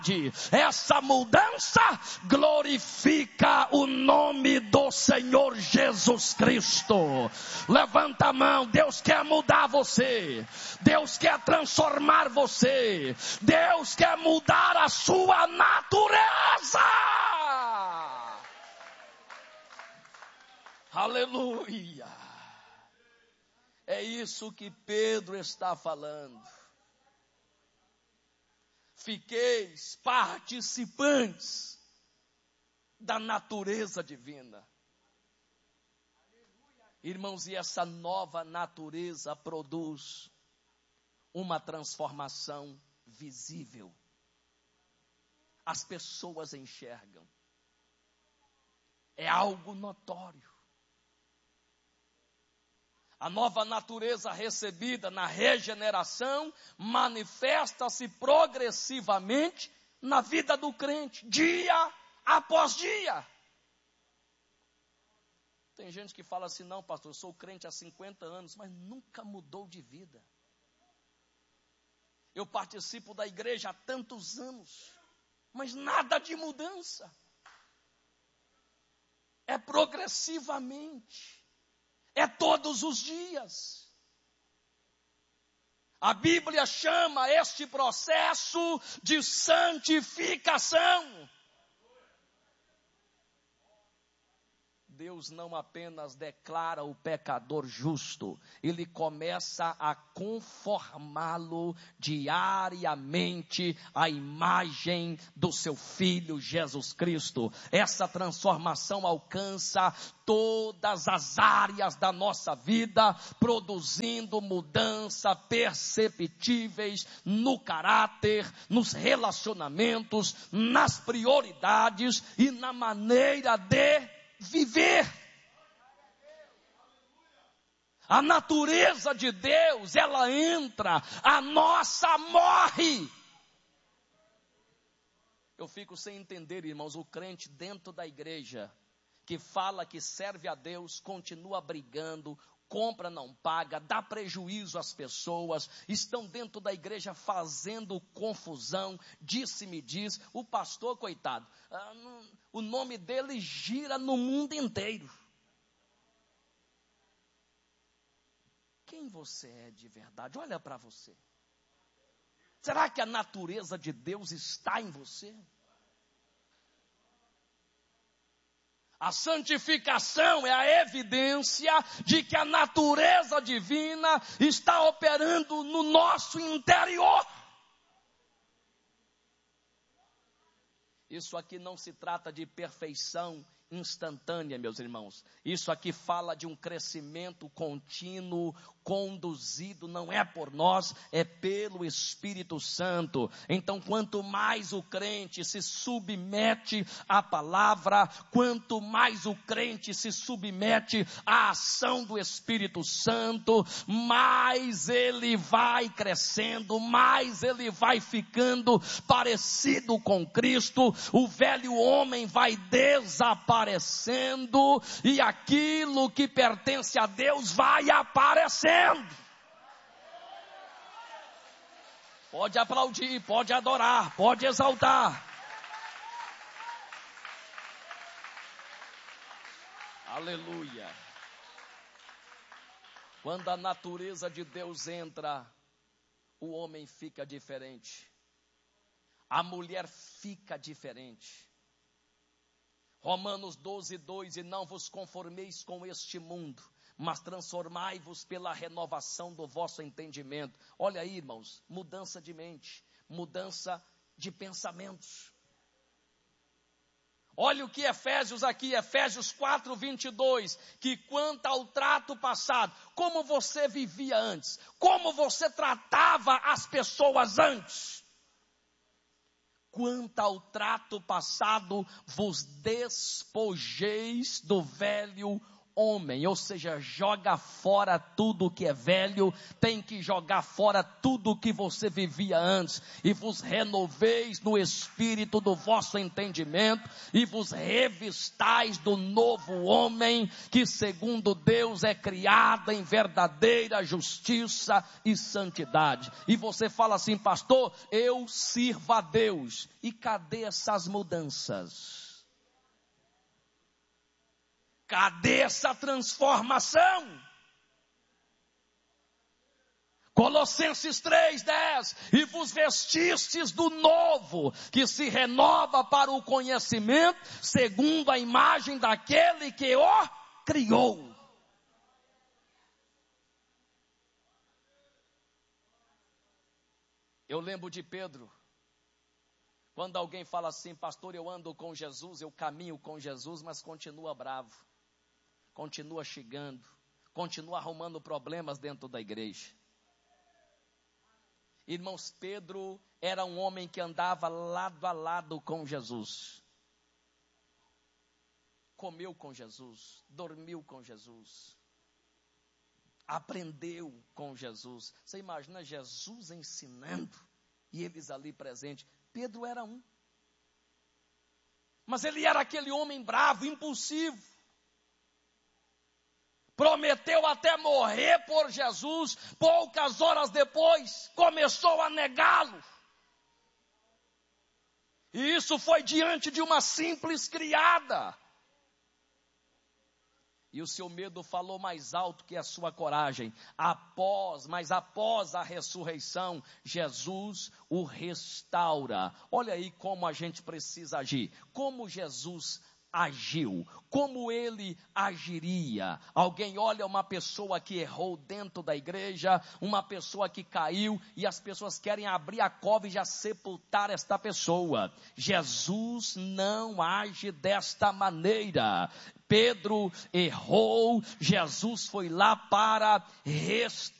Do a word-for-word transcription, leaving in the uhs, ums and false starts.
essa mudança glorifica o nome do Senhor Jesus Cristo. Levanta a mão. Deus quer mudar você, Deus quer transformar você, Deus quer mudar a sua natureza. Aleluia. É isso que Pedro está falando. Fiqueis participantes da natureza divina. Irmãos, e essa nova natureza produz uma transformação visível. As pessoas enxergam. É algo notório. A nova natureza recebida na regeneração manifesta-se progressivamente na vida do crente, dia após dia. Tem gente que fala assim: não, pastor, eu sou crente há cinquenta anos, mas nunca mudou de vida. Eu participo da igreja há tantos anos, mas nada de mudança. É progressivamente. É todos os dias. A Bíblia chama este processo de santificação. Deus não apenas declara o pecador justo, Ele começa a conformá-lo diariamente à imagem do seu Filho Jesus Cristo. Essa transformação alcança todas as áreas da nossa vida, produzindo mudança perceptíveis no caráter, nos relacionamentos, nas prioridades e na maneira de viver. A natureza de Deus, ela entra, a nossa morre. Eu fico sem entender, irmãos, o crente dentro da igreja, que fala que serve a Deus, continua brigando, compra, não paga, dá prejuízo às pessoas, estão dentro da igreja fazendo confusão, disse-me diz, o pastor, coitado, ah, não, o nome dele gira no mundo inteiro. Quem você é de verdade? Olha para você. Será que a natureza de Deus está em você? A santificação é a evidência de que a natureza divina está operando no nosso interior. Isso aqui não se trata de perfeição instantânea, meus irmãos. Isso aqui fala de um crescimento contínuo, conduzido, não é por nós, é pelo Espírito Santo. Então, quanto mais o crente se submete à palavra, quanto mais o crente se submete à ação do Espírito Santo, mais ele vai crescendo, mais ele vai ficando parecido com Cristo. O velho homem vai desaparecendo e aquilo que pertence a Deus vai aparecendo. Pode aplaudir, pode adorar, pode exaltar. Aleluia. Quando a natureza de Deus entra, o homem fica diferente. A mulher fica diferente. Romanos doze, dois, e não vos conformeis com este mundo, mas transformai-vos pela renovação do vosso entendimento. Olha aí, irmãos, mudança de mente, mudança de pensamentos. Olha o que Efésios aqui, Efésios quatro, vinte e dois, que quanto ao trato passado, como você vivia antes, como você tratava as pessoas antes. Quanto ao trato passado, vos despojeis do velho homem, ou seja, joga fora tudo que é velho, tem que jogar fora tudo que você vivia antes, e vos renoveis no espírito do vosso entendimento, e vos revistais do novo homem, que segundo Deus é criado em verdadeira justiça e santidade. E você fala assim: pastor, eu sirvo a Deus, e cadê essas mudanças? Cadê essa transformação? Colossenses três, dez, e vos vestistes do novo, que se renova para o conhecimento, segundo a imagem daquele que o criou. Eu lembro de Pedro, quando alguém fala assim: pastor, eu ando com Jesus, eu caminho com Jesus, mas continua bravo. Continua xingando, continua arrumando problemas dentro da igreja. Irmãos, Pedro era um homem que andava lado a lado com Jesus. Comeu com Jesus, dormiu com Jesus, aprendeu com Jesus. Você imagina Jesus ensinando e eles ali presentes. Pedro era um. Mas ele era aquele homem bravo, impulsivo. Prometeu até morrer por Jesus, poucas horas depois começou a negá-lo. E isso foi diante de uma simples criada. E o seu medo falou mais alto que a sua coragem. Após, mas após a ressurreição, Jesus o restaura. Olha aí como a gente precisa agir. Como Jesus agiu, como ele agiria. Alguém olha uma pessoa que errou dentro da igreja, uma pessoa que caiu, e as pessoas querem abrir a cova e já sepultar esta pessoa. Jesus não age desta maneira. Pedro errou, Jesus foi lá para restaurar.